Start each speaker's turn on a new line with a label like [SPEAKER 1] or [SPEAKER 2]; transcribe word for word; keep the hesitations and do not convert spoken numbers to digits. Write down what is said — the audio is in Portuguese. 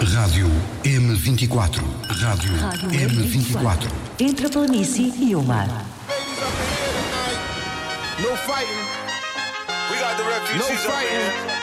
[SPEAKER 1] Rádio M vinte e quatro. Rádio,
[SPEAKER 2] Rádio
[SPEAKER 1] M vinte e quatro.
[SPEAKER 2] Entre a planície e o mar.
[SPEAKER 3] No fighting.
[SPEAKER 4] We got the refugees
[SPEAKER 3] No
[SPEAKER 4] up
[SPEAKER 3] fighting.
[SPEAKER 4] here.